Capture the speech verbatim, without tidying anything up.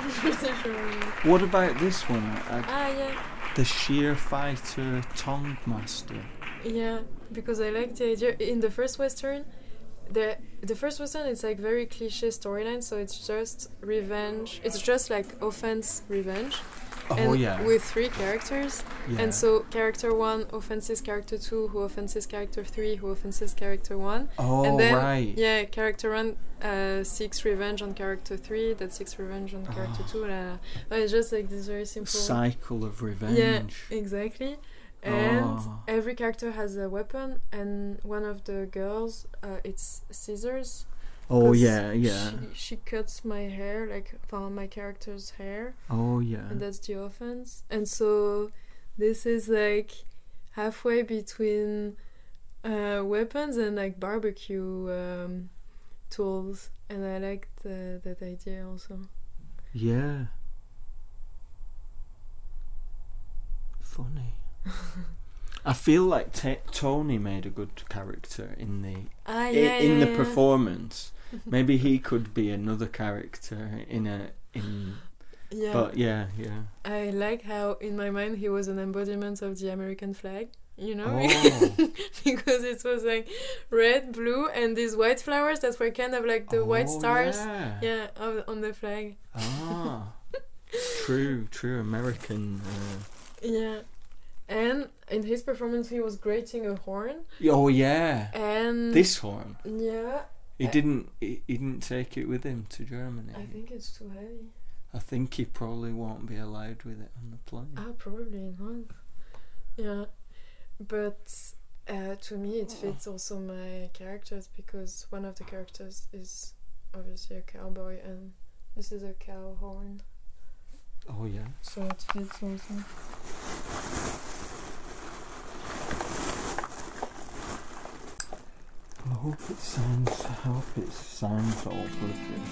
What about this one? Uh, Ah, yeah. the Sheer Fighter Tongue Master. Yeah, because I like the idea. In the first Western, the the first Western, it's like very cliche storyline, so it's just revenge. It's just like offense, revenge. Oh, and yeah. With three characters. Yeah. And so character one offenses character two, who offenses character three, who offenses character one. Oh, and then, right. Yeah, character one uh, seeks revenge on character three, that seeks revenge on character Oh. two. La, la. Oh, it's just like this very simple Cycle of revenge. Yeah, exactly. And Oh. every character has a weapon, and one of the girls, uh, it's scissors. Oh, 'cause yeah, yeah. She, she cuts my hair, like from my character's hair. Oh, yeah. And that's the offense. And so this is like halfway between uh, weapons and like barbecue um, tools. And I like the, that idea also. Yeah. Funny. I feel like t- Tony made a good character in the Ah, i- yeah, in yeah, the yeah. performance. Maybe he could be another character in a in. Yeah. But yeah, yeah. I like how in my mind he was an embodiment of the American flag, you know? Oh. Because it was like red, blue, and these white flowers that were kind of like the Oh, white stars. yeah. Yeah, on, on the flag. Ah. True, true American. Uh... Yeah. And in his performance he was grating a horn. Oh yeah. And This horn. yeah. He Uh, didn't. He, he didn't take it with him to Germany. I think it's too heavy. I think he probably won't be allowed with it on the plane. Ah, probably not. Yeah. But uh, to me it fits also my characters, because one of the characters is obviously a cowboy and this is a cow horn. Oh yeah. So it fits also. I hope it sounds. I hope it sounds all good. This.